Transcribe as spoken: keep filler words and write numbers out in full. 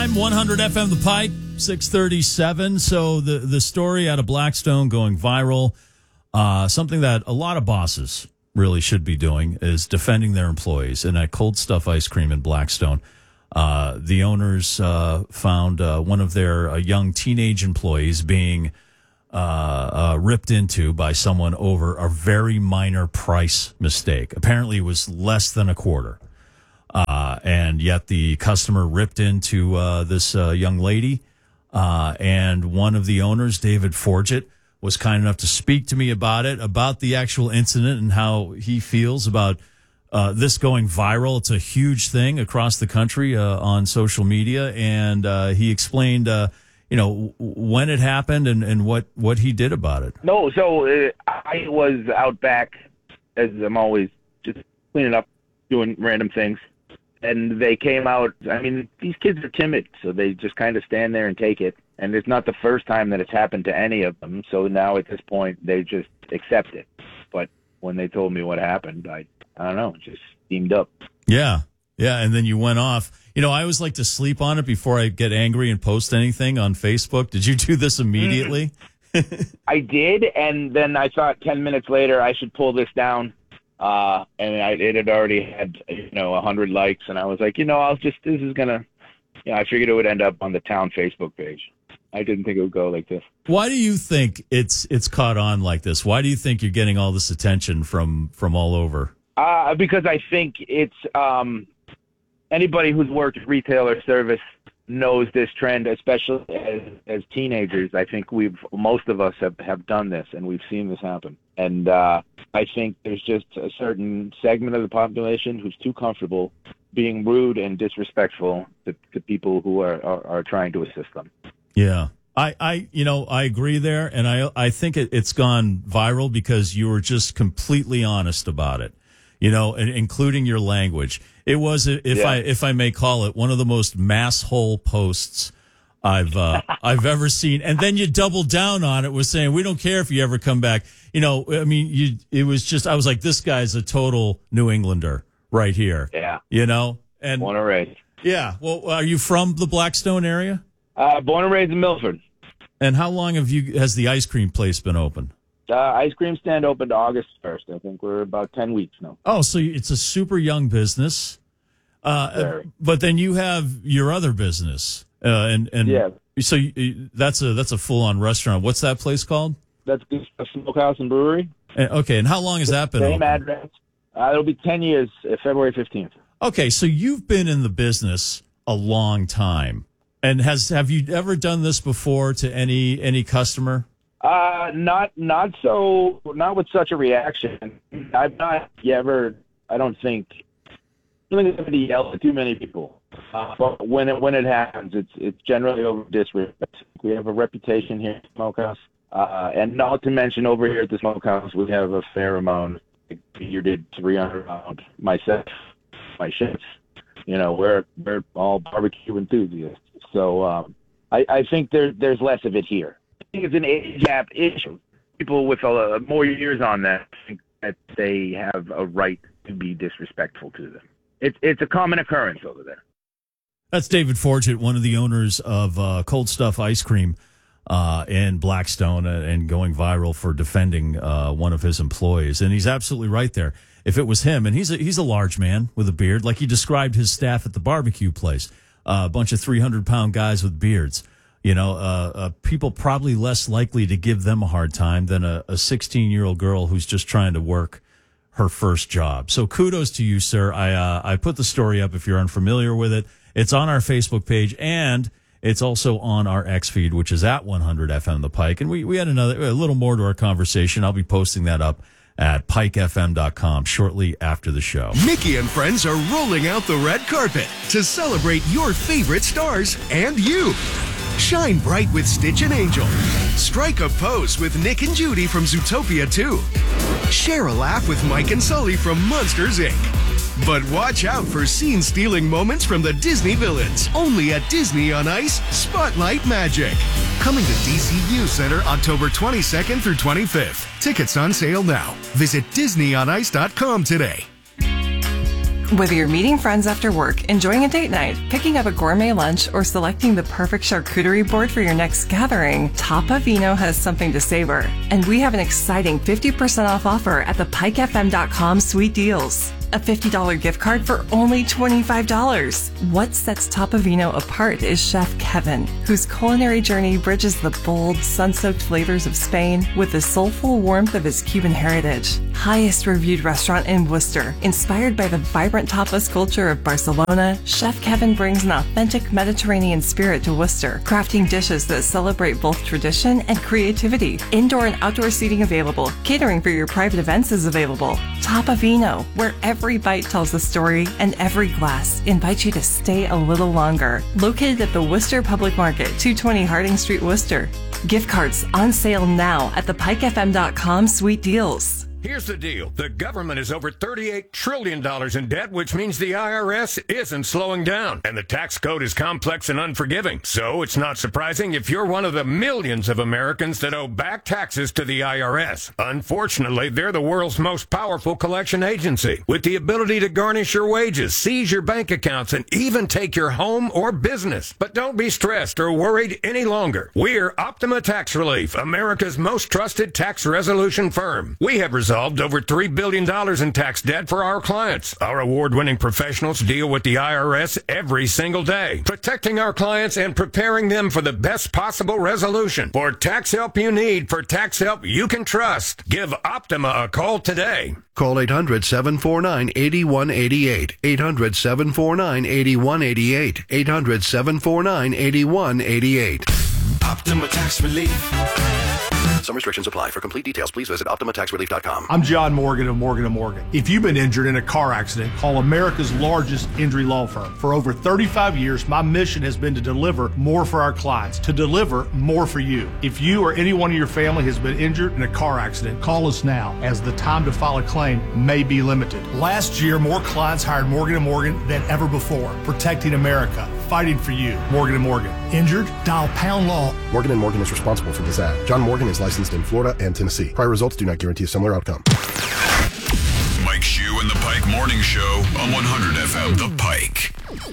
time, one hundred F M The Pike, six thirty-seven. So the, the story out of Blackstone going viral, uh, something that a lot of bosses really should be doing is defending their employees. And at Cold Stuff Ice Cream in Blackstone, uh, the owners uh, found uh, one of their uh, young teenage employees being uh, uh, ripped into by someone over a very minor price mistake. Apparently it was less than a quarter. Uh, and yet the customer ripped into uh, this uh, young lady. Uh, and one of the owners, David Forget, was kind enough to speak to me about it, about the actual incident and how he feels about uh, this going viral. It's a huge thing across the country uh, on social media. And uh, he explained, uh, you know, when it happened and, and what, what he did about it. No, so uh, I was out back, as I'm always, just cleaning up, doing random things. And they came out, I mean, these kids are timid, so they just kind of stand there and take it. And it's not the first time that it's happened to any of them. So now at this point, they just accept it. But when they told me what happened, I, I don't know, it just steamed up. Yeah. Yeah. And then you went off. You know, I always like to sleep on it before I get angry and post anything on Facebook. Did you do this immediately? I did. And then I thought ten minutes later, I should pull this down. Uh, and I, it had already had, you know, a hundred likes, and I was like, you know, I'll just, this is gonna, you know, I figured it would end up on the town Facebook page. I didn't think it would go like this. Why do you think it's, it's caught on like this? Why do you think you're getting all this attention from, from all over? Uh, because I think it's, um, anybody who's worked retail or service knows this trend, especially as, as teenagers. I think we've, most of us have, have done this, and we've seen this happen. And uh, I think there's just a certain segment of the population who's too comfortable being rude and disrespectful to, to people who are, are, are trying to assist them. Yeah. I, I, you know, I agree there. And I, I think it, it's gone viral because you were just completely honest about it, you know, and including your language. It was, if yeah. I, if I may call it, one of the most masshole posts I've, uh, I've ever seen. And then you doubled down on it with saying, we don't care if you ever come back. You know, I mean, you, it was just, I was like, this guy's a total New Englander right here. Yeah. You know, and born and raised. Yeah. Well, are you from the Blackstone area? Uh, born and raised in Milford. And how long have you, has the ice cream place been open? Uh, ice cream stand opened August first. I think we're about ten weeks now. Oh, so it's a super young business. Uh, but then you have your other business. Uh, and, and yeah. so you, that's a, that's a full on restaurant. What's that place called? That's a smokehouse and brewery. And, okay. And how long has that been Same open? address. Uh, it'll be ten years, uh, February fifteenth. Okay. So you've been in the business a long time. And has, have you ever done this before to any, any customer? Uh, not, not so, not with such a reaction. I've not ever, I don't think, I don't think I've ever yelled at too many people. Uh, but when it, when it happens, it's, it's generally over disrespect. We have a reputation here at Smokehouse. Uh, and not to mention over here at the Smokehouse, we have a fair amount. You did three hundred pound, myself, my chefs. You know, we're, we're all barbecue enthusiasts. So, um, I, I think there, there's less of it here. I think it's an age gap issue. People with uh, more years on that think that they have a right to be disrespectful to them. It's it's a common occurrence over there. That's David Forget, one of the owners of uh, Cold Stuff Ice Cream uh, in Blackstone, uh, and going viral for defending uh, one of his employees. And he's absolutely right there. If it was him, and he's a, he's a large man with a beard, like he described his staff at the barbecue place, uh, a bunch of three hundred pound guys with beards. You know, uh, uh, people probably less likely to give them a hard time than a sixteen-year-old girl who's just trying to work her first job. So kudos to you, sir. I uh, I put the story up if you're unfamiliar with it. It's on our Facebook page, and it's also on our X feed, which is at one hundred F M The Pike. And we, we had another a little more to our conversation. I'll be posting that up at pike f m dot com shortly after the show. Nikki and friends are rolling out the red carpet to celebrate your favorite stars and you. Shine bright with Stitch and Angel. Strike a pose with Nick and Judy from Zootopia two. Share a laugh with Mike and Sully from Monsters, Incorporated. But watch out for scene-stealing moments from the Disney villains. Only at Disney on Ice Spotlight Magic. Coming to D C View Center October twenty-second through twenty-fifth. Tickets on sale now. Visit disney on ice dot com today. Whether you're meeting friends after work, enjoying a date night, picking up a gourmet lunch, or selecting the perfect charcuterie board for your next gathering, Tapa Vino has something to savor. And we have an exciting fifty percent off offer at the pike f m dot com Sweet Deals. A fifty dollars gift card for only twenty-five dollars. What sets Tapa Vino apart is Chef Kevin, whose culinary journey bridges the bold, sun-soaked flavors of Spain with the soulful warmth of his Cuban heritage. Highest reviewed restaurant in Worcester, inspired by the vibrant tapas culture of Barcelona, Chef Kevin brings an authentic Mediterranean spirit to Worcester, crafting dishes that celebrate both tradition and creativity. Indoor and outdoor seating available. Catering for your private events is available. Tapa Vino, where every bite tells a story and every glass invites you to stay a little longer. Located at the Worcester Public Market, two twenty Harding Street, Worcester. Gift cards on sale now at the pike f m dot com Sweet Deals. Here's the deal. The government is over thirty-eight trillion dollars in debt, which means the I R S isn't slowing down. And the tax code is complex and unforgiving. So it's not surprising if you're one of the millions of Americans that owe back taxes to the I R S. Unfortunately, they're the world's most powerful collection agency, with the ability to garnish your wages, seize your bank accounts, and even take your home or business. But don't be stressed or worried any longer. We're Optima Tax Relief, America's most trusted tax resolution firm. We have resolved over three billion dollars in tax debt for our clients. Our award-winning professionals deal with the I R S every single day, protecting our clients and preparing them for the best possible resolution. For tax help you need, for tax help you can trust, give Optima a call today. Call eight hundred, seven four nine, eight one eight eight. eight hundred, seven four nine, eight one eight eight. eight hundred, seven four nine, eight one eight eight. Optima Tax Relief. Some restrictions apply. For complete details, please visit optima tax relief dot com. I'm John Morgan of Morgan and Morgan. If you've been injured in a car accident, call America's largest injury law firm. For over thirty-five years, my mission has been to deliver more for our clients, to deliver more for you. If you or anyone in your family has been injured in a car accident, call us now, as the time to file a claim may be limited. Last year, more clients hired Morgan and Morgan than ever before, protecting America, fighting for you. Morgan and Morgan. Injured? Dial pound law. Morgan and Morgan is responsible for this ad. John Morgan is licensed in Florida and Tennessee. Prior results do not guarantee a similar outcome. Mike Shue and the Pike Morning Show on one hundred F M The Pike.